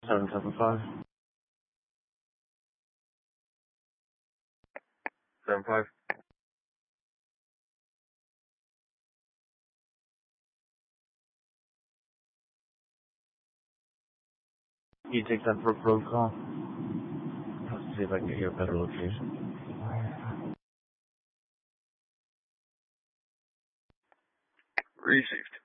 775. 75. Can you take that for a road call? Let's see if I can get you a better location. Received.